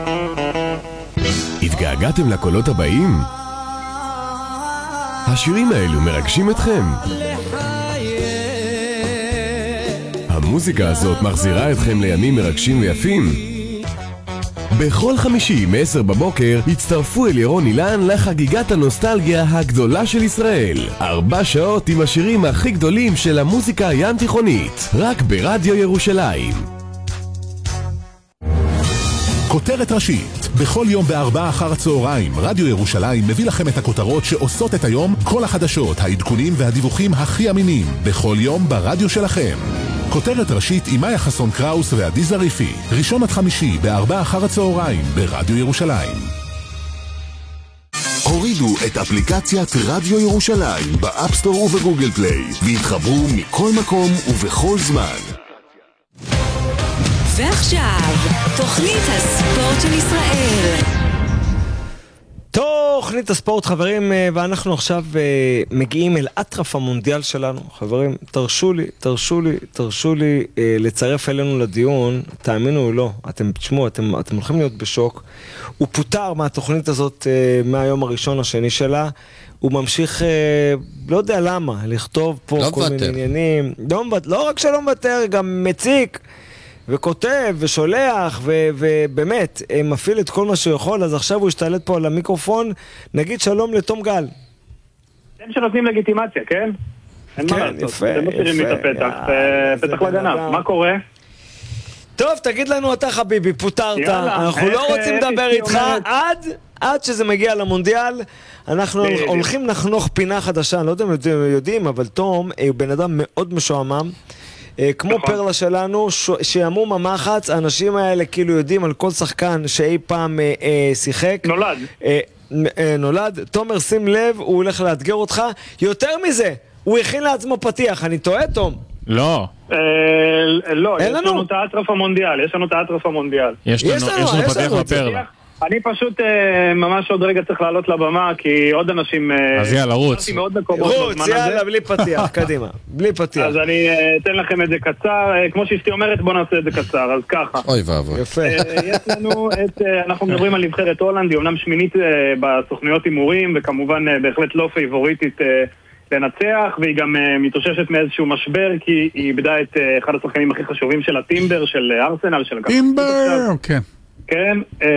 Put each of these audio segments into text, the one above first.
התגעגעתם לקולות הבאים? השירים האלו מרגשים אתכם? המוזיקה הזאת מחזירה אתכם לימים מרגשים ויפים? בכל חמישי מ-10 בבוקר הצטרפו אל ירון אילן לחגיגת הנוסטלגיה הגדולה של ישראל. 4 שעות עם השירים הכי גדולים של המוזיקה הים תיכונית, רק ברדיו ירושלים. כותרת ראשית, בכל יום ב16:00 רדיו ירושלים מביא לכם את הכותרות שעושות את היום, כל החדשות, העדכונים והדיווחים הכי אמינים, בכל יום ברדיו שלכם. כותרת ראשית עם מאיה חסון קראוס ועדי זריפי, ראשון עד חמישי ב16:00 ברדיו ירושלים. הורידו את אפליקציית רדיו ירושלים באפסטור ובגוגל פליי והתחברו מכל מקום ובכל זמן. ועכשיו, תוכנית הספורט של ישראל. תוכנית הספורט, חברים, ואנחנו עכשיו מגיעים אל אטרף המונדיאל שלנו. חברים, תרשו לי לצרף אלינו לדיון, תאמינו או לא, אתם הולכים להיות בשוק. הוא פוטר מהתוכנית הזאת מהיום הראשון השני שלה, הוא ממשיך, לא יודע למה, לכתוב פה לא כל מיני עניינים. לא רק שלא מוותר, גם מציק. וכותב ושולח ובאמת מפעיל את כל מה שהוא יכול. אז עכשיו הוא השתלט פה על המיקרופון. נגיד שלום לתום גל. הם שנותנים לגיטימציה, כן? אין מה לעשות, זה מסירים את הפתח, פתח לגנב. מה קורה? טוב, תגיד לנו אתה חביבי, פוטרת, אנחנו לא רוצים לדבר איתך עד שזה מגיע למונדיאל. אנחנו הולכים לחנוך פינה חדשה, אני לא יודע אם אתם יודעים, אבל תום הוא בן אדם מאוד משועמם, כמו פרלה שלנו, שיעמום המחץ. האנשים האלה כאילו יודעים על כל שחקן שאי פעם שיחק, נולד. תומר, שים לב, הוא הולך לאתגר אותך. יותר מזה, הוא הכין לעצמו פתיח. אני טועה, תום? לא, יש לנו את האטרף המונדיאל. יש לנו פתיח בפרלה. אני פשוט ממש עוד רגע צריך לעלות לבמה, כי עוד אנשים... אז יאללה, רוץ. רוץ, יאללה, בלי פתיח, קדימה. בלי פתיח. אז אני אתן לכם את זה קצר. כמו שאשתי אומרת, בואו נעשה את זה קצר, אז ככה. אוי ואבוי. יפה. יש לנו אנחנו מדברים על נבחרת הולנד, היא אומנם שמינית בסוכנויות הימורים, וכמובן בהחלט לא פייבוריטית לנצח, והיא גם מתאוששת מאיזשהו משבר, כי היא איבדה את אחד השחקנים הכי חשובים של הטימבר, של ארסנל, של טימבר, כן. כן,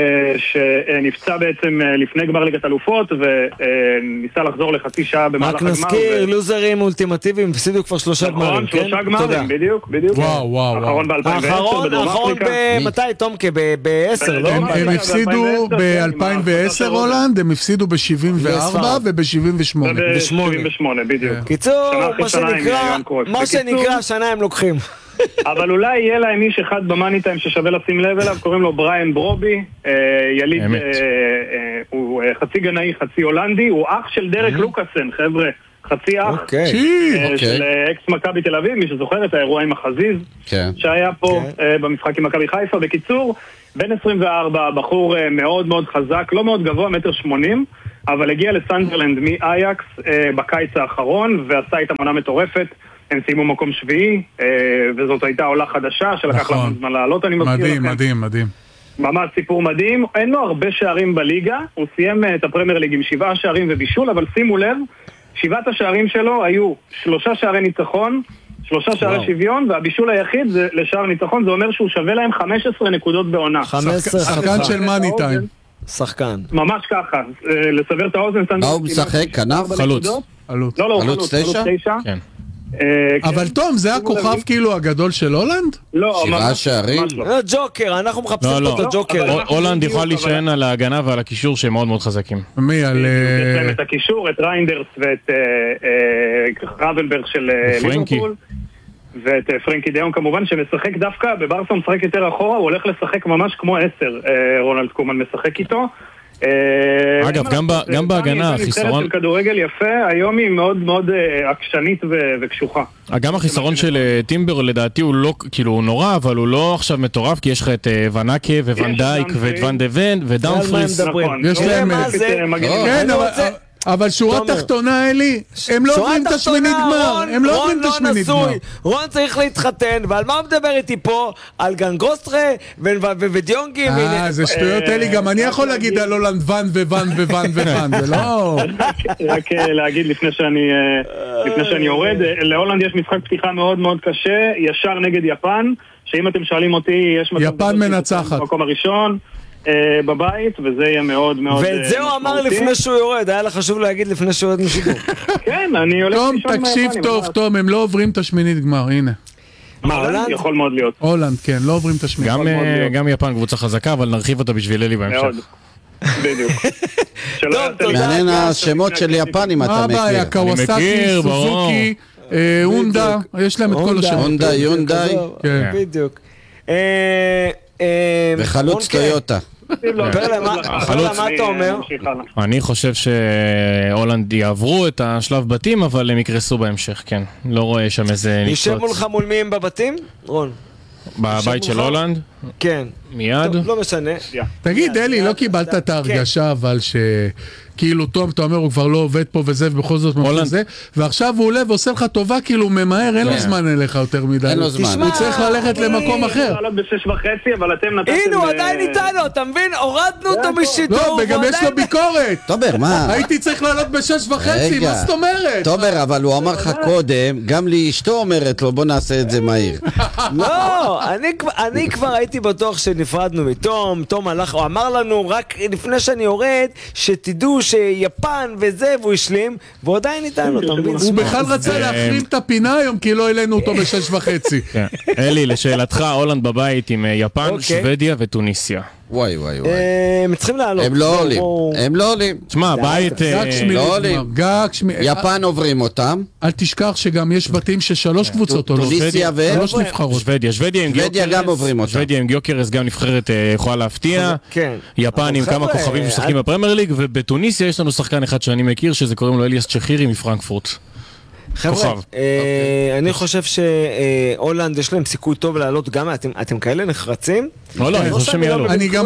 שנפצע בעצם לפני גמר ליגת אלופות וניסה לחזור לחצי שעה במהלך הגמר. רק נזכיר, לוזרים אולטימטיביים, הפסידו כבר 3 גמרים, כן? 3 גמרים, בדיוק. וואו. האחרון ב-2010 בדרום אפריקה. מתי, תומקה? ב-10, לא? הם הפסידו ב-2010 הולנד, הם הפסידו ב-74 וב-78. ב-78, בדיוק. קיצור, מה שנקרא, שנה הם לוקחים. אבל אולי יהיה להם איש אחד במאניטיים ששווה לשים לב אליו, קוראים לו בריין ברובי, יליד, הוא חצי גנאי, חצי הולנדי, הוא אח של דרק לוקאסן, חבר'ה, חצי אח של אקס מכבי תל אביב, מי שזוכר את האירוע עם החזיז שהיה פה במשחק עם מכבי חיפה. בקיצור, בן 24, בחור מאוד מאוד חזק, לא מאוד גבוה, 1.80 מטר, אבל הגיע לסנדרלנד מאייקס בקיץ האחרון ועשה איתה מנה מטורפת. הם סיימו מקום שביעי, וזאת הייתה עולה חדשה שלקח לנו זמן לעלות, אני מזכיר לכם. מדהים. ממש סיפור מדהים. אין לו הרבה שערים בליגה, הוא סיים את הפרמייר ליג עם 7 שערים ובישול, אבל שימו לב, 7 השערים שלו היו 3 שערי ניצחון, 3 שערי שוויון, והבישול היחיד זה לשער ניצחון, זה אומר שהוא שווה להם 15 נקודות בעונה. שחקן של מאניטיים. שחקן. ממש ככה, לסבר את האוזן. הוא משחק, כנף, חלוץ. לא, חלוץ 9? כן. אבל תום, זה הכוכב כאילו הגדול של הולנד? לא, 7 שערים? ג'וקר, אנחנו מחפשים פה את הג'וקר. הולנד יכולה להישען על ההגנה ועל הקישור שהם מאוד מאוד חזקים. מי? על... יש להם את הקישור, את ריינדרס ואת רבנברג של ליברפול ואת פרנקי דיון כמובן, שמשחק דווקא, בברסה הוא משחק יותר אחורה, הוא הולך לשחק ממש כמו 10, רונלד קומן משחק איתו. אגב, גם בהגנה החיסרון של כדורגל יפה, היום היא מאוד מאוד עקשנית וקשוחה. גם החיסרון של טימבר לדעתי הוא לא, כאילו הוא נורא, אבל הוא לא עכשיו מטורף, כי יש לך את ונאקה וואן דייק ואת ואן דה ון ודאונפריס. יש להם... אבל שורה תחתונה, אלי, הם לא עוברים את השמינית גמר. הם לא עוברים את השמינית גמר. רון צריך להתחתן, ועל מה הוא מדבר איתי פה? על גנגוסטרה ודיונגים. זה שטויות, אלי, גם אני יכול להגיד על הולנד ון וון וון וון, זה לא... רק להגיד לפני שאני יורד, להולנד יש משחק פתיחה מאוד מאוד קשה, ישר נגד יפן, שאם אתם שואלים אותי, יש יפן מנצחת במקום הראשון בבית, וזה יהיה מאוד מאוד ואת זה הוא אמר לפני שהוא יורד, היה לך חשוב להגיד לפני שהוא יורד משידור. כן, אני הולך תום, תקשיב טוב, תום, הם לא עוברים את השמינית גמר, הנה. מה, הולנד? יכול מאוד להיות. הולנד, כן, לא עוברים את השמינית. גם יפן קבוצה חזקה, אבל נרחיב אותה בשביל אלי בהמשך. מאוד. בדיוק. מעניין השמות של יפן אם אתה מכיר. מה הבעיה? קוואסקי, סוזוקי, הונדה, יש להם את כל השמות. הונדה, יונדאי. בדיוק. וחלוץ טויוטה. פרלה, מה אתה אומר? אני חושב שהולנד יעברו את השלב בתים, אבל הם יקרסו בהמשך, כן. לא רואה שם איזה ניצוץ. יושב מולך מול מי הם בבתים? רון. בבית של הולנד? כן. מיד? לא משנה. תגיד, אלי, לא קיבלת את ההרגשה, אבל כאילו תום, אתה אומר, הוא כבר לא עובד פה וזה, ובכל זאת ממשיך זה, ועכשיו הוא עולה ועושה לך טובה, כאילו הוא ממהר, אין לו זמן אליך יותר מדי. אין לו זמן. הוא צריך ללכת למקום אחר. הוא עלה ב6:30, אבל אתם נתתם... הנה, הוא עדיין איתנו, אתה מבין? הורדנו אותו משידור. לא, וגם יש לו ביקורת. תומר, מה? הייתי צריך לעלות ב6:30, מה זאת אומרת? תומר, אבל הוא אמר לך קודם, גם לי אשתו אומרת לו, בוא נעשה את זה מהיר. לא, אני כבר הייתי בטוח שנפרדנו מתום, תום הלך, הוא אמר לנו רק לפני שאני יורד, שתדעו שיפן וזה, והוא השלים, והוא עדיין איתנו, אתה מבין? הוא בכלל רצה להחרים את הפינה היום, כי לא העלינו אותו ב6:30. אלי, לשאלתך, הולנד בבית עם יפן, שוודיה וטוניסיה. וואי. הם צריכים לעלות. הם לא עולים. תשמע, בית... לא עולים. יפן עוברים אותם. אל תשכח שגם יש בתים של 3 קבוצות. טוניסיה ו... 3 נבחרות. שוודיה גם עוברים אותם. שוודיה עם גיוקרס גם נבחרת יכולה להפתיע. יפן עם כמה כוכבים ששחקים בפרמייר ליג, ובטוניסיה יש לנו שחקן אחד שאני מכיר, שזה קוראים לו אליאס צ'חירי מפרנקפורט. חבר'ה, אני חושב שהולנד יש להם סיכוי טוב לעלות גם, אתם כאלה נחרצים? לא, אני חושב שהם יעלו.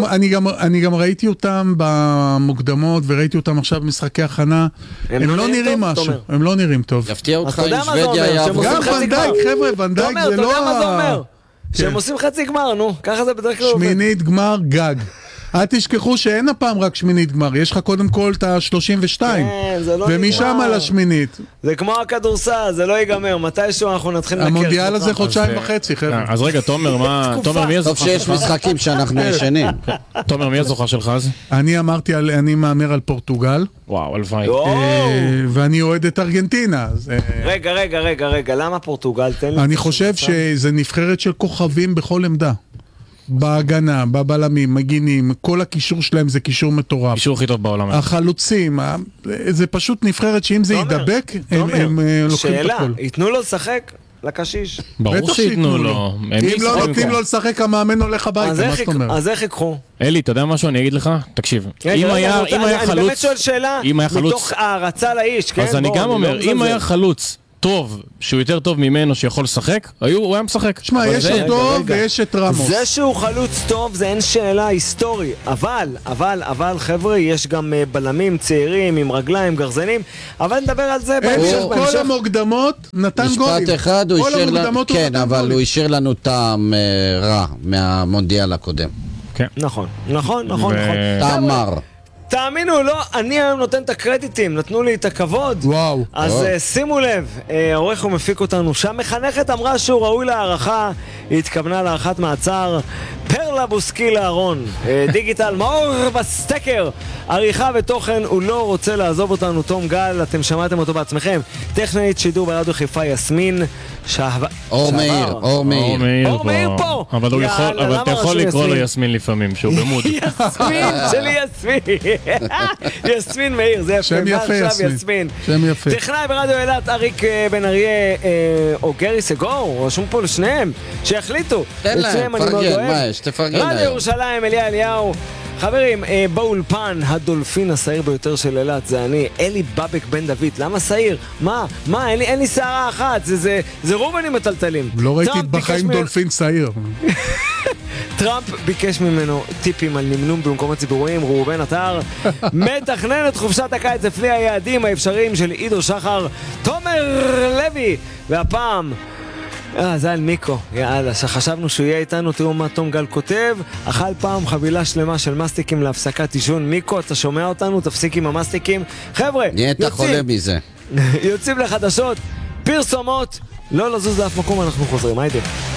אני גם ראיתי אותם במוקדמות, וראיתי אותם עכשיו במשחקי הכנה, הם לא נראים משהו, הם לא נראים טוב. יפתיע אותך עם שוודיה יעבור. גם ונדייק, חבר'ה, ונדייק זה לא... אתה יודע מה זה אומר? שהם עושים חצי גמר, נו, ככה זה בדרך כלל עובד. שמינית גמר גג. אל תשכחו שאין הפעם רק שמינית גמר, יש לך קודם כל את ה-32, ומשם על השמינית. זה כמו הכדורסל, זה לא ייגמר, מתישהו אנחנו נתחיל לקר. המונדיאל הזה 1.5 חודשים, חבר'ה. אז רגע, תומר, מי הזוכה שלך? טוב שיש משחקים שאנחנו ישנים. תומר, מי הזוכה שלך אז? אני מאמר על פורטוגל. וואו, הלוואי. ואני אוהד את ארגנטינה. רגע, למה פורטוגל? אני חושב שזה נבחרת של כוכבים בכל עמדה. בהגנה, בבלמים, מגינים, כל הקישור שלהם זה קישור מטורף. קישור הכי טוב בעולם. החלוצים, זה פשוט נבחרת שאם זה ידבק, הם לוקחים את הכל. שאלה, ייתנו לו לשחק? לקשיש. ברור שיתנו לו. אם לא נותנים לו לשחק, המאמן הולך הביתה, מה זאת אומרת? אז איך יקחו? אלי, אתה יודע משהו? אני אגיד לך? תקשיב. אם היה חלוץ... אני באמת שואל שאלה מתוך הערצה לאיש, כן? אז אני גם אומר, אם היה חלוץ טוב, שהוא יותר טוב ממנו שיכול לשחק, הוא היה משחק. שמע, יש אותו ויש את רמוס. זה שהוא חלוץ טוב זה אין שאלה היסטורי, אבל חבר'ה, יש גם בלמים צעירים עם רגליים, גרזנים, אבל נדבר על זה בהמשך. כל המוקדמות נתן גולים. משפט אחד, כן, אבל הוא השאיר לנו טעם רע מהמונדיאל הקודם. נכון. טעם מר. תאמינו, לא, אני היום נותן את הקרדיטים, נתנו לי את הכבוד. וואו. אז שימו לב, העורך ומפיק אותנו, שהמחנכת אמרה שהוא ראוי להערכה, היא התכוונה להערכת מעצר. פרלה בוסקילה אהרון, דיגיטל מאור בסטקר, עריכה ותוכן, הוא לא רוצה לעזוב אותנו, תום גל, אתם שמעתם אותו בעצמכם. טכנית שידור ברדיו חיפה יסמין, אור מאיר פה. אבל אתה יכול לקרוא לו יסמין לפעמים, שהוא במוד. יסמין שלי יסמין מאיר, זה יפה. שם יפה יסמין. שם יפה. טכנאי ברדיו אילת, אריק בן אריה או גרי סגור, רשום פה לשניהם, שיחליטו. תן להם, פרגן, מה יש? תפרגן היום. רדיו ירושלים, אליה אליהו. חברים, באולפן הדולפין השעיר ביותר של אילת זה אני, אלי בבק בן דוד. למה שעיר? מה? אין לי שערה אחת, זה רובנים מטלטלים. לא ראיתי בחיים דולפין שעיר. טראמפ ביקש ממנו טיפים על נמנום במקומות ציבוריים. ראובן עטר מתכנן את חופשת הקיץ לפני היעדים האפשריים של עידו שחר. תומר לוי, והפעם זה על מיקו, יאללה, שחשבנו שהוא יהיה איתנו. תראו מה תום גל כותב: אכל פעם חבילה שלמה של מסטיקים להפסקת עישון. מיקו, אתה שומע אותנו? תפסיק עם המסטיקים. חבר'ה, נהיית חולה מזה. יוצאים לחדשות, פרסומות, לא לזוז לאף מקום, אנחנו חוזרים, היידה.